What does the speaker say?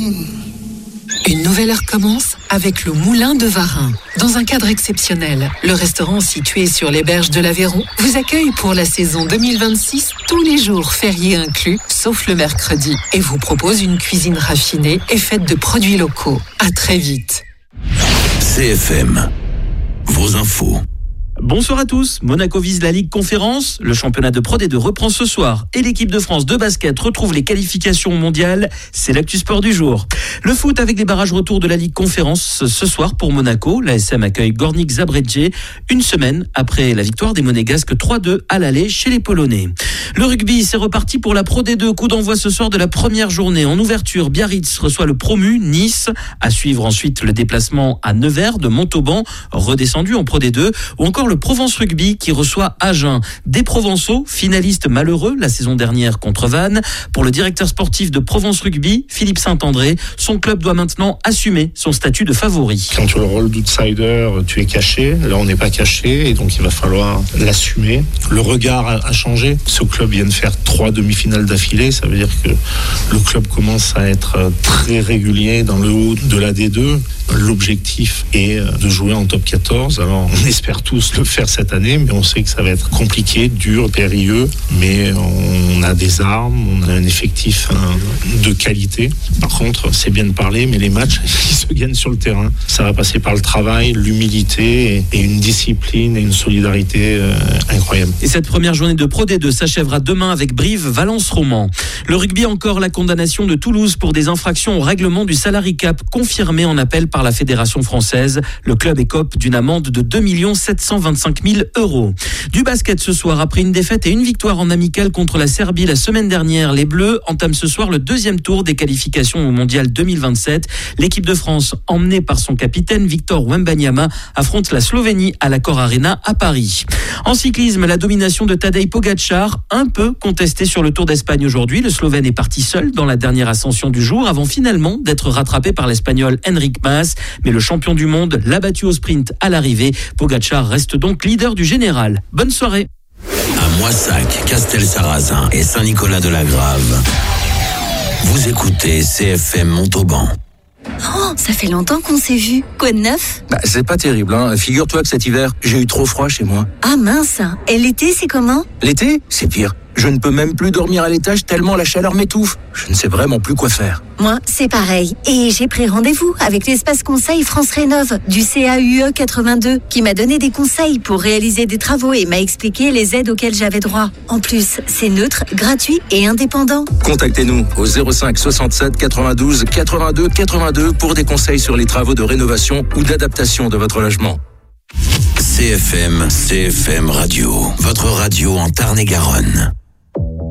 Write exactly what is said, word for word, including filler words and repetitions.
Une nouvelle heure commence avec le Moulin de Varin. Dans un cadre exceptionnel, le restaurant situé sur les berges de l'Aveyron vous accueille pour la saison deux mille vingt-six, tous les jours fériés inclus, sauf le mercredi, et vous propose une cuisine raffinée et faite de produits locaux. À très vite. C F M, vos infos. Bonsoir à tous. Monaco vise la Ligue Conférence. Le championnat de Pro D deux reprend ce soir et l'équipe de France de basket retrouve les qualifications mondiales. C'est l'actu sport du jour. Le foot avec les barrages retour de la Ligue Conférence ce soir pour Monaco. L'A S M accueille Gornik Zabrze une semaine après la victoire des Monégasques trois deux à l'aller chez les Polonais. Le rugby, c'est reparti pour la Pro D deux. Coup d'envoi ce soir de la première journée. En ouverture, Biarritz reçoit le promu Nice. À suivre ensuite le déplacement à Nevers de Montauban, redescendu en Pro D deux, ou encore le Provence Rugby qui reçoit Agen. Des Provençaux, finalistes malheureux la saison dernière contre Vannes. Pour le directeur sportif de Provence Rugby, Philippe Saint-André, son club doit maintenant assumer son statut de favori. Quand tu as le rôle d'outsider, tu es caché. Là, on n'est pas caché et donc il va falloir l'assumer. Le regard a changé. Ce club vient de faire trois demi-finales d'affilée. Ça veut dire que le club commence à être très régulier dans le haut de la D deux. L'objectif est de jouer en top quatorze. Alors, on espère tous le faire cette année, mais on sait que ça va être compliqué, dur, périlleux. Mais on a des armes, on a un effectif de qualité. Par contre, c'est bien de parler, mais les matchs, ils se gagnent sur le terrain. Ça va passer par le travail, l'humilité et une discipline et une solidarité euh, incroyable. Et cette première journée de Pro D deux s'achèvera demain avec Brive-Valence-Roman. Le rugby, encore la condamnation de Toulouse pour des infractions au règlement du salary cap confirmée en appel par la Fédération française. Le club écope d'une amende de deux millions sept cent vingt-cinq mille euros. Du basket ce soir, après une défaite et une victoire en amical contre la Serbie la semaine dernière, les Bleus entament ce soir le deuxième tour des qualifications au Mondial deux mille vingt-sept. L'équipe de France, emmenée par son capitaine Victor Wembanyama, affronte la Slovénie à l'Accor Arena à Paris. En cyclisme, la domination de Tadej Pogačar, un peu contestée sur le Tour d'Espagne aujourd'hui. Le Slovène est parti seul dans la dernière ascension du jour avant finalement d'être rattrapé par l'Espagnol Enric Mas. Mais le champion du monde l'a battu au sprint à l'arrivée. Pogačar reste donc leader du général. Bonne soirée. À Moissac, Castelsarrasin et Saint-Nicolas-de-la-Grave, vous écoutez C F M Montauban. Oh, ça fait longtemps qu'on s'est vu. Quoi de neuf ? Bah, c'est pas terrible, hein. Figure-toi que cet hiver, j'ai eu trop froid chez moi. Ah mince. Et l'été, c'est comment ? L'été, c'est pire. Je ne peux même plus dormir à l'étage tellement la chaleur m'étouffe. Je ne sais vraiment plus quoi faire. Moi, c'est pareil. Et j'ai pris rendez-vous avec l'espace conseil France Rénov du C A U E quatre-vingt-deux qui m'a donné des conseils pour réaliser des travaux et m'a expliqué les aides auxquelles j'avais droit. En plus, c'est neutre, gratuit et indépendant. Contactez-nous au zéro cinq soixante-sept quatre-vingt-douze quatre-vingt-deux quatre-vingt-deux pour des conseils sur les travaux de rénovation ou d'adaptation de votre logement. C F M, C F M Radio, votre radio en Tarn-et-Garonne.